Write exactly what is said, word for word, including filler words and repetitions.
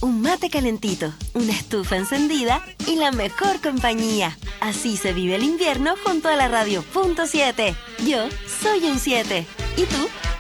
un mate calentito, una estufa encendida y la mejor compañía. Así se vive el invierno junto a la radio punto siete. Yo soy un siete. ¿Y tú?